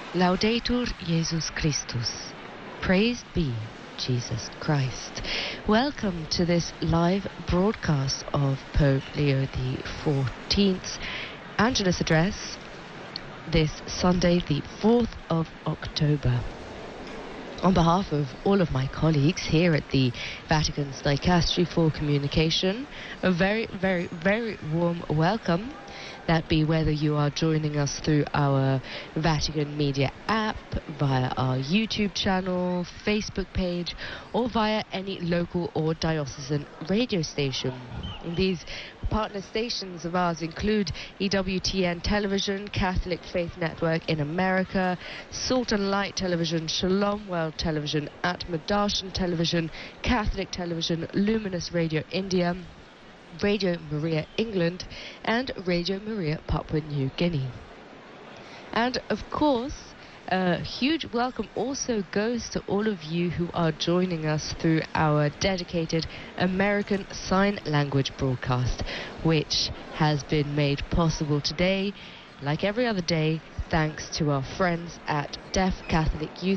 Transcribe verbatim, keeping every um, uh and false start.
Laudetur Jesus Christus. Praised be Jesus Christ. Welcome to this live broadcast of Pope Leo the fourteenth's Angelus Address this Sunday, the fourth of October. On behalf of all of my colleagues here at the Vatican's Dicastery for Communication, a very, very, very warm welcome. That be whether you are joining us through our Vatican Media app, via our YouTube channel, Facebook page, or via any local or diocesan radio station. And these partner stations of ours include E W T N Television, Catholic Faith Network in America, Salt and Light Television, Shalom World Television, Atma Darshan Television, Catholic Television, Luminous Radio India, Radio Maria England, and Radio Maria Papua New Guinea. And of course, a huge welcome also goes to all of you who are joining us through our dedicated American Sign Language broadcast, which has been made possible today, like every other day, thanks to our friends at Deaf Catholic Youth